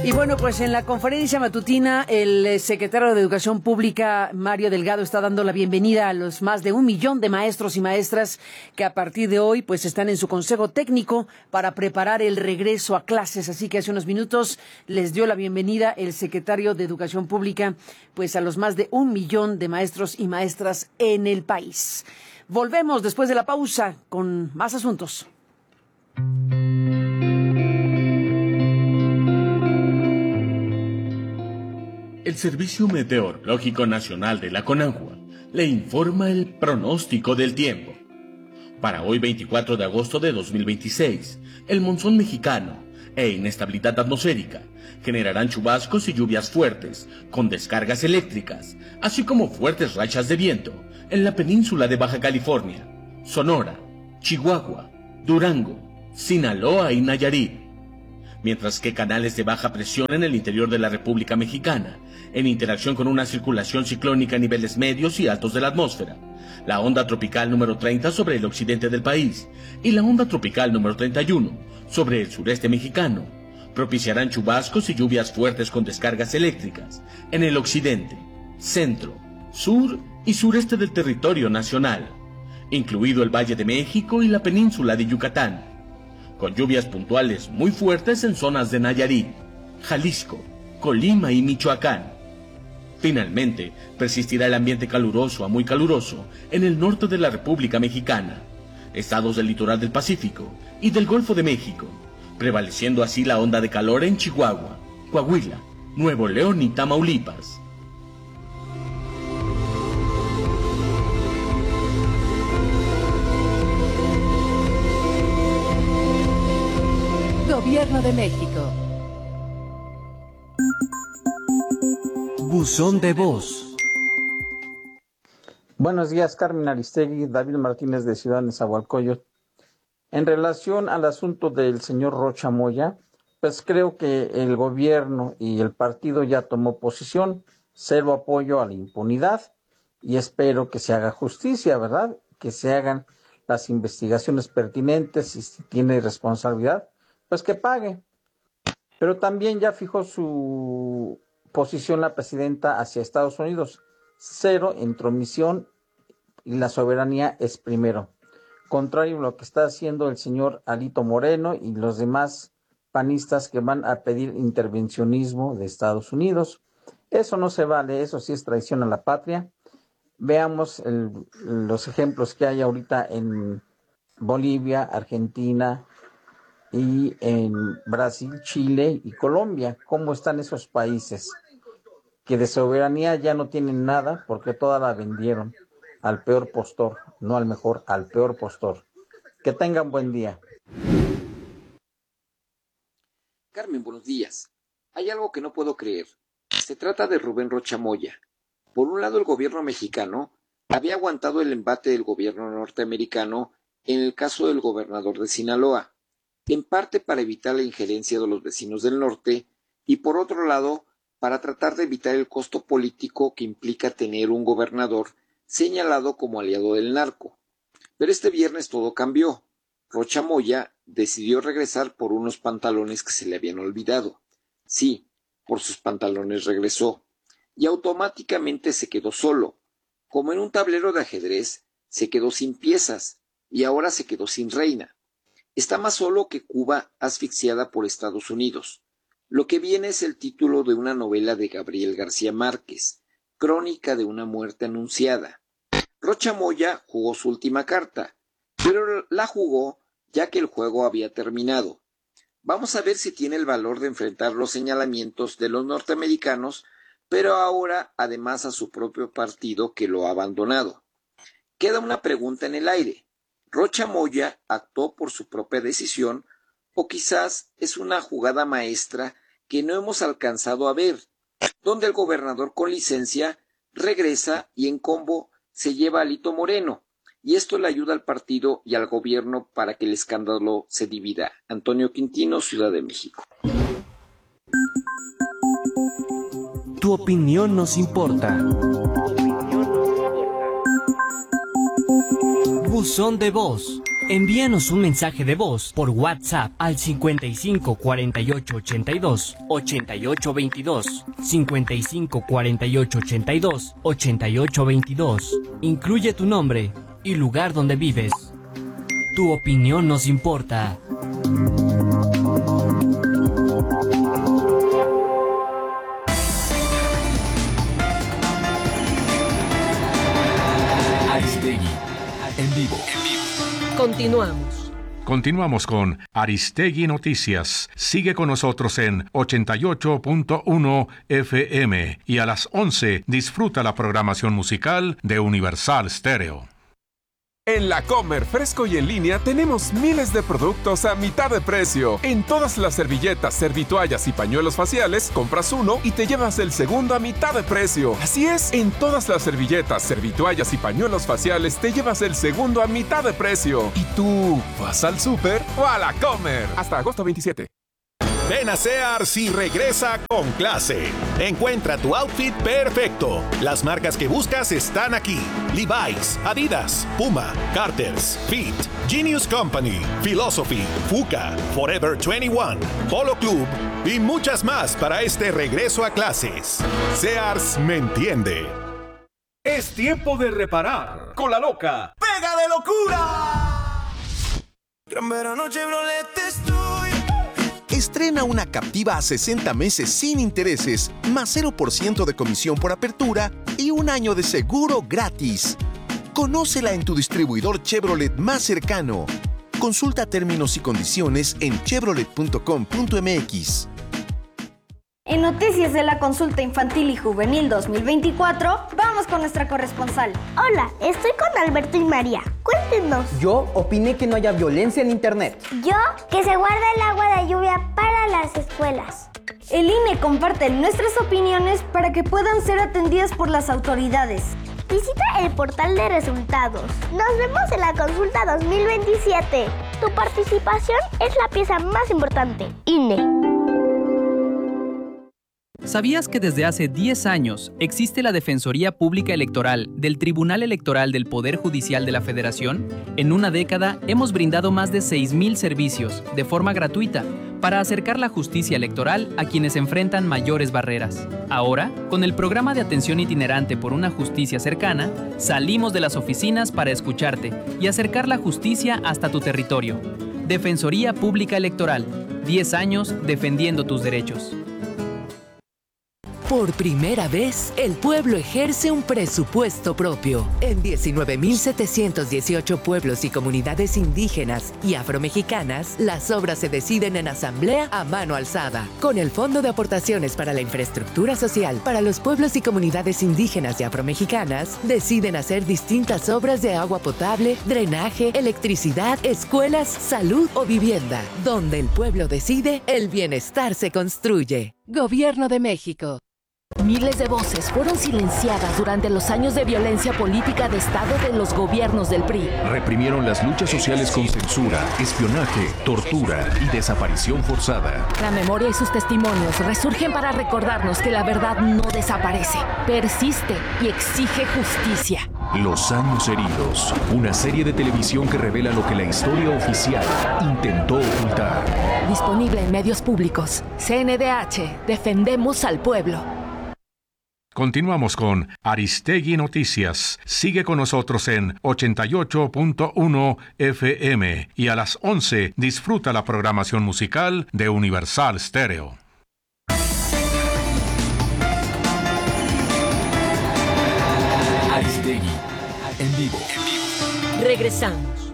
Y bueno, pues en la conferencia matutina, el secretario de Educación Pública, Mario Delgado, está dando la bienvenida a los más de 1 millón de maestros y maestras que a partir de hoy pues están en su consejo técnico para preparar el regreso a clases. Así que hace unos minutos les dio la bienvenida el secretario de Educación Pública pues a los más de 1 millón de maestros y maestras en el país. Volvemos después de la pausa con más asuntos. El Servicio Meteorológico Nacional de la CONAGUA le informa el pronóstico del tiempo. Para hoy 24 de agosto de 2026, el monzón mexicano e inestabilidad atmosférica generarán chubascos y lluvias fuertes con descargas eléctricas, así como fuertes rachas de viento en la península de Baja California, Sonora, Chihuahua, Durango, Sinaloa y Nayarit. Mientras que canales de baja presión en el interior de la República Mexicana, en interacción con una circulación ciclónica a niveles medios y altos de la atmósfera, la onda tropical número 30 sobre el occidente del país y la onda tropical número 31 sobre el sureste mexicano, propiciarán chubascos y lluvias fuertes con descargas eléctricas en el occidente, centro, sur y sureste del territorio nacional, incluido el Valle de México y la península de Yucatán, con lluvias puntuales muy fuertes en zonas de Nayarit, Jalisco, Colima y Michoacán. Finalmente, persistirá el ambiente caluroso a muy caluroso en el norte de la República Mexicana, estados del litoral del Pacífico y del Golfo de México, prevaleciendo así la onda de calor en Chihuahua, Coahuila, Nuevo León y Tamaulipas. Gobierno de México. Buzón de voz. Buenos días, Carmen Aristegui, David Martínez de Ciudad Nezahualcóyotl. En relación al asunto del señor Rocha Moya, pues creo que el gobierno y el partido ya tomó posición, cero apoyo a la impunidad y espero que se haga justicia, ¿verdad? Que se hagan las investigaciones pertinentes y si tiene responsabilidad, pues que pague. Pero también ya fijó su posición la presidenta hacia Estados Unidos. Cero intromisión y la soberanía es primero. Contrario a lo que está haciendo el señor Alito Moreno y los demás panistas que van a pedir intervencionismo de Estados Unidos. Eso no se vale, eso sí es traición a la patria. Veamos los ejemplos que hay ahorita en Bolivia, Argentina y en Brasil, Chile y Colombia. ¿Cómo están esos países? Que de soberanía ya no tienen nada porque toda la vendieron al peor postor, no al mejor, al peor postor. Que tengan buen día. Carmen, buenos días. Hay algo que no puedo creer. Se trata de Rubén Rocha Moya. Por un lado, el gobierno mexicano había aguantado el embate del gobierno norteamericano en el caso del gobernador de Sinaloa, en parte para evitar la injerencia de los vecinos del norte y por otro lado, para tratar de evitar el costo político que implica tener un gobernador señalado como aliado del narco. Pero este viernes todo cambió. Rocha Moya decidió regresar por unos pantalones que se le habían olvidado. Sí, por sus pantalones regresó. Y automáticamente se quedó solo. Como en un tablero de ajedrez, se quedó sin piezas y ahora se quedó sin reina. Está más solo que Cuba asfixiada por Estados Unidos. Lo que viene es el título de una novela de Gabriel García Márquez, Crónica de una muerte anunciada. Rocha Moya jugó su última carta, pero la jugó ya que el juego había terminado. Vamos a ver si tiene el valor de enfrentar los señalamientos de los norteamericanos, pero ahora además a su propio partido que lo ha abandonado. Queda una pregunta en el aire. ¿Rocha Moya actuó por su propia decisión o quizás es una jugada maestra que no hemos alcanzado a ver, donde el gobernador con licencia regresa y en combo se lleva a Alito Moreno, y esto le ayuda al partido y al gobierno para que el escándalo se divida? Antonio Quintino, Ciudad de México. Tu opinión nos importa. Buzón de voz Envíanos un mensaje de voz por WhatsApp al 55 48 82 88 22. 55 48 82 88 22. Incluye tu nombre y lugar donde vives. Tu opinión nos importa. Aristegui, en vivo. Continuamos con Aristegui Noticias. Sigue con nosotros en 88.1 FM y a las 11 disfruta la programación musical de Universal Stereo. En La Comer, fresco y en línea, tenemos miles de productos a mitad de precio. En todas las servilletas, servitoallas y pañuelos faciales, compras uno y te llevas el segundo a mitad de precio. Así es, en todas las servilletas, servitoallas y pañuelos faciales, te llevas el segundo a mitad de precio. ¿Y tú, vas al súper o a La Comer? Hasta agosto 27. Ven a Sears y regresa con clase. Encuentra tu outfit perfecto. Las marcas que buscas están aquí: Levi's, Adidas, Puma, Carter's, Fit, Genius Company, Philosophy, Fuka, Forever 21, Polo Club y muchas más para este regreso a clases. Sears me entiende. Es tiempo de reparar con la loca Pega de Locura. Gran verano Chevrolet estoy. Estrena una Captiva a 60 meses sin intereses, más 0% de comisión por apertura y un año de seguro gratis. Conócela en tu distribuidor Chevrolet más cercano. Consulta términos y condiciones en chevrolet.com.mx. En Noticias de la Consulta Infantil y Juvenil 2024, vamos con nuestra corresponsal. Hola, estoy con Alberto y María. Cuéntenos. Yo opiné que no haya violencia en Internet. Yo, que se guarda el agua de lluvia para las escuelas. El INE comparte nuestras opiniones para que puedan ser atendidas por las autoridades. Visita el portal de resultados. Nos vemos en la Consulta 2027. Tu participación es la pieza más importante. INE. ¿Sabías que desde hace 10 años existe la Defensoría Pública Electoral del Tribunal Electoral del Poder Judicial de la Federación? En una década hemos brindado más de 6,000 servicios de forma gratuita para acercar la justicia electoral a quienes enfrentan mayores barreras. Ahora, con el programa de atención itinerante por una justicia cercana, salimos de las oficinas para escucharte y acercar la justicia hasta tu territorio. Defensoría Pública Electoral, 10 años defendiendo tus derechos. Por primera vez, el pueblo ejerce un presupuesto propio. En 19.718 pueblos y comunidades indígenas y afromexicanas, las obras se deciden en asamblea a mano alzada. Con el Fondo de Aportaciones para la Infraestructura Social para los pueblos y comunidades indígenas y afromexicanas, deciden hacer distintas obras de agua potable, drenaje, electricidad, escuelas, salud o vivienda. Donde el pueblo decide, el bienestar se construye. Gobierno de México. Miles de voces fueron silenciadas durante los años de violencia política de Estado de los gobiernos del PRI. Reprimieron las luchas sociales con censura, espionaje, tortura y desaparición forzada. La memoria y sus testimonios resurgen para recordarnos que la verdad no desaparece, persiste y exige justicia. Los años heridos, una serie de televisión que revela lo que la historia oficial intentó ocultar. Disponible en medios públicos. CNDH, defendemos al pueblo. Continuamos con Aristegui Noticias. Sigue con nosotros en 88.1 FM y a las 11 disfruta la programación musical de Universal Stereo. Aristegui, en vivo. Regresamos.